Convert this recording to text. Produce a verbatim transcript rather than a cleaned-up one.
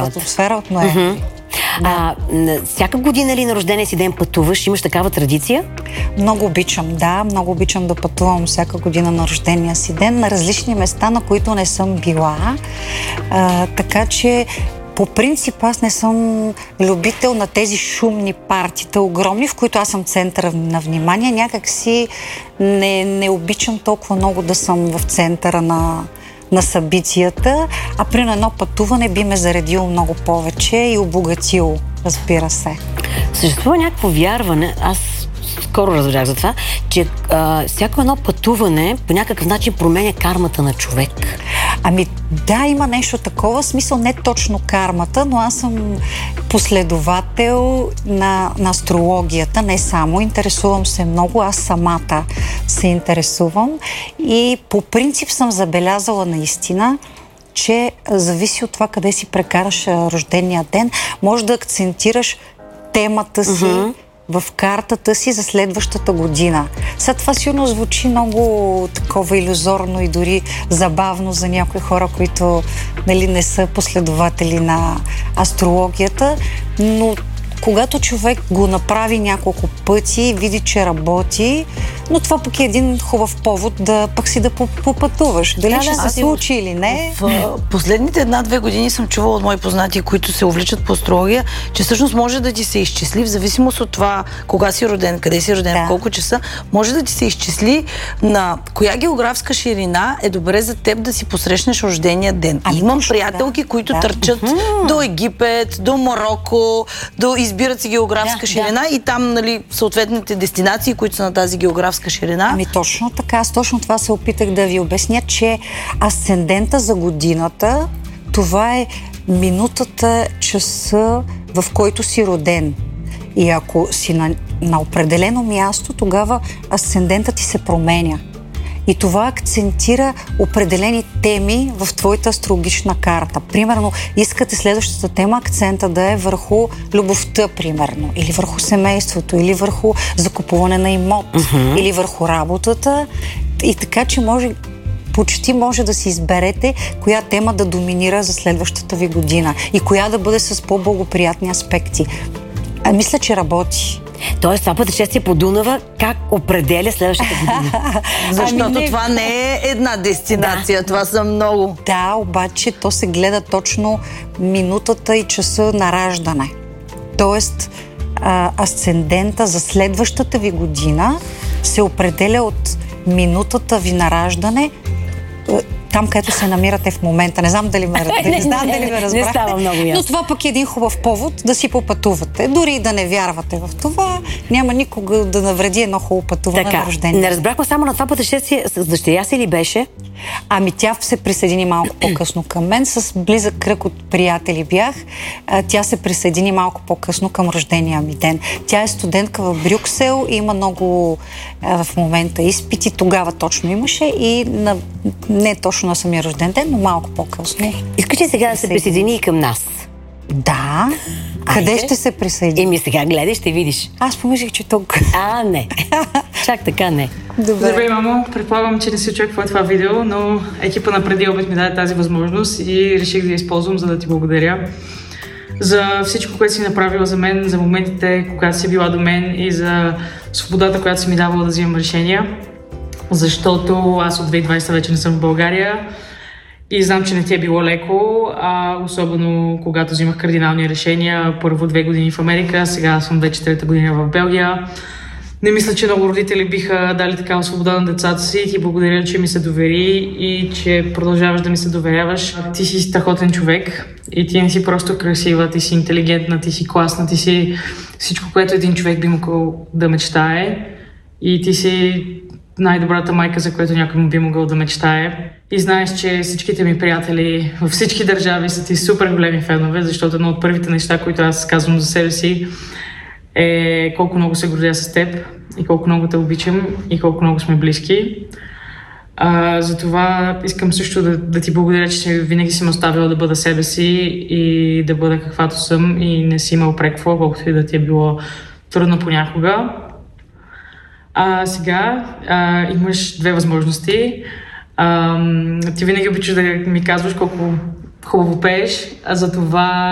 стратосфера от ноември. Mm-hmm. Да. А, всяка година ли на рождения си ден пътуваш? Имаш такава традиция? Много обичам, да. Много обичам да пътувам всяка година на рождения си ден на различни места, на които не съм била. А, така че по принцип аз не съм любител на тези шумни партита, огромни, в които аз съм центъра на внимание. Някак си не, не обичам толкова много да съм в центъра на, на събитията, а при едно пътуване би ме заредило много повече и обогатило, разбира се. Съществува някакво вярване, аз скоро разбрах за това, че а, всяко едно пътуване по някакъв начин променя кармата на човек. Ами да, има нещо такова, смисъл не точно кармата, но аз съм последовател на, на астрологията, не само, интересувам се много, аз самата се интересувам и по принцип съм забелязала наистина, че зависи от това къде си прекараш рождения ден, може да акцентираш темата си, mm-hmm. в картата си за следващата година. Сега това сигурно звучи много такова илюзорно и дори забавно за някои хора, които нали, не са последователи на астрологията, но когато човек го направи няколко пъти и види, че работи, но това пък е един хубав повод да пък си да попътуваш. Дали да, ще да, се случи или не? В, в последните една-две години съм чувала от мои познати, които се увличат по астрология, че всъщност може да ти се изчисли, в зависимост от това кога си роден, къде си роден, да. колко часа, може да ти се изчисли на коя географска ширина е добре за теб да си посрещнеш рождения ден. А, имам точно, приятелки, да. които да. търчат mm-hmm. до Египет, до Мароко, до избират си географска да, ширина да. и там, нали, съответните дестинации, които са на тази географска ширина. Ами точно така. Аз точно това се опитах да ви обясня, че асцендента за годината, това е минутата, часа, в който си роден. И ако си на, на определено място, тогава асцендентът ти се променя. И това акцентира определени теми в твоята астрологична карта. Примерно, искате следващата тема акцента да е върху любовта, примерно, или върху семейството, или върху закупуване на имот, uh-huh. или върху работата. И така, че може, почти може да си изберете коя тема да доминира за следващата ви година и коя да бъде с по-благоприятни аспекти. А, мисля, че работи. Тоест, това пътешествие по Дунава как определя следващата година? Защото ами не... това не е една дестинация, да. това са много. Да, обаче то се гледа точно минутата и часа на раждане. Тоест, а, асцендента за следващата ви година се определя от минутата ви на раждане, там, където се намирате в момента. Не знам дали ме, не, не, знам, не, дали ме разбрахте, не става много ясно. Но това пък е един хубав повод да си попътувате. Дори да не вярвате в това, няма никога да навреди едно хубаво пътуване така, на рождение. Не разбрахме само на това пътешествие. С дъщеря си ли беше? Ами тя се присъедини малко по-късно към мен. С близък кръг от приятели бях. Тя се присъедини малко по-късно към рождения ми ден. Тя е студентка в Брюксел и има много в момента изпити. Тогава точно имаше и на, не точно на самия рожден ден, но малко по-късно. Искаш ли сега да се присъедини и към нас? Да. Къде Айде? ще се присъедини? Еми сега гледай, ще видиш. Аз помислих, че тук. А, не. Чак така не. Добре. Здравей, мамо. Предполагам, че не си очаква това видео, но екипа на Преди обед ми даде тази възможност и реших да я използвам, за да ти благодаря за всичко, което си направила за мен, за моментите, когато си била до мен и за свободата, която си ми давала да взимам решения. Защото аз от две хиляди и двадесета вече не съм в България и знам, че не ти е било леко, а особено когато взимах кардинални решения. Първо две години в Америка, сега съм вече трета година в Белгия. Не мисля, че много родители биха дали такава свобода на децата си и ти благодаря, че ми се довери и че продължаваш да ми се доверяваш. Ти си страхотен човек и ти не си просто красива, ти си интелигентна, ти си класна, ти си всичко, което един човек би могъл да мечтае и ти си най-добрата майка, за която някой му би могъл да мечтае. И знаеш, че всичките ми приятели във всички държави са ти супер големи фенове, защото едно от първите неща, които аз казвам за себе си, е колко много се гордя с теб и колко много те обичам и колко много сме близки. А, затова искам също да, да ти благодаря, че винаги си ме оставила да бъда себе си и да бъда каквато съм и не си ме упреквала, колкото и да ти е било трудно понякога. А сега а, имаш две възможности. А, ти винаги обичаш да ми казваш колко хубаво пееш, а за това